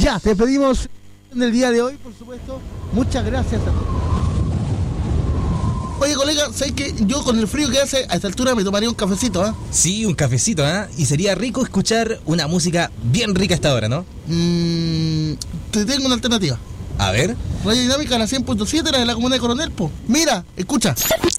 Ya, te pedimos en el día de hoy, por supuesto. Muchas gracias a todos. Oye, colega, ¿sabes qué? Yo con el frío que hace, a esta altura me tomaría un cafecito, ¿ah? Sí, un cafecito, Y sería rico escuchar una música bien rica a esta hora, ¿no? Te tengo una alternativa. A ver. Radio Dinámica, la 100.7, la de la comuna de Coronel, po. Mira, escucha.